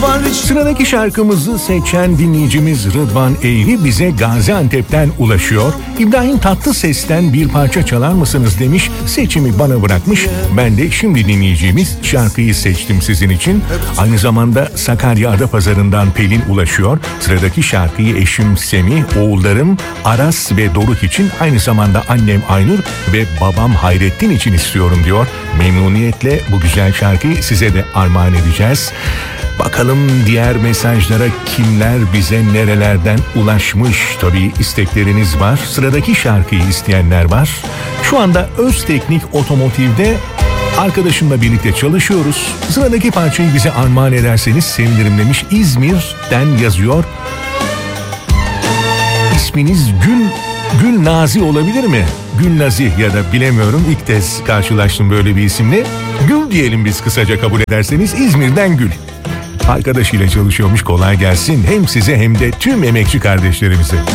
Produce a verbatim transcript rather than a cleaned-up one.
Sıradaki şarkımızı seçen dinleyicimiz Rıdvan Eğri bize Gaziantep'ten ulaşıyor. İbrahim Tatlıses'ten bir parça çalar mısınız demiş. Seçimi bana bırakmış. Ben de şimdi dinleyeceğimiz şarkıyı seçtim sizin için. Aynı zamanda Sakarya Adapazarı'ndan Pelin ulaşıyor. Sıradaki şarkıyı eşim Semih, oğullarım Aras ve Doruk için, aynı zamanda annem Aynur ve babam Hayrettin için istiyorum diyor. Memnuniyetle bu güzel şarkıyı size de armağan edeceğiz. Bakalım diğer mesajlara kimler bize nerelerden ulaşmış. Tabii istekleriniz var. Sıradaki şarkıyı isteyenler var. Şu anda Özteknik Otomotiv'de arkadaşımla birlikte çalışıyoruz. Sıradaki parçayı bize armağan ederseniz sevinirim demiş. İzmir'den yazıyor. İsminiz Gül, Gül Nazi olabilir mi? Gül Nazi ya da bilemiyorum. İlk kez karşılaştım böyle bir isimle. Gül diyelim biz kısaca, kabul ederseniz. İzmir'den Gül. Arkadaşıyla çalışıyormuş, kolay gelsin hem size hem de tüm emekçi kardeşlerimize.